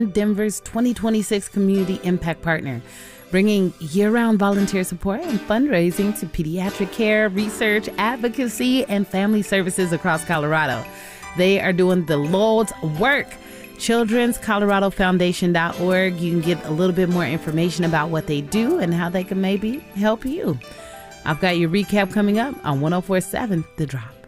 Denver's 2026 Community Impact Partner, bringing year-round volunteer support and fundraising to pediatric care, research, advocacy, and family services across Colorado. They are doing the Lord's work. Children'sColoradoFoundation.org. You can get a little bit more information about what they do and how they can maybe help you. I've got your recap coming up on 104.7 The Drop.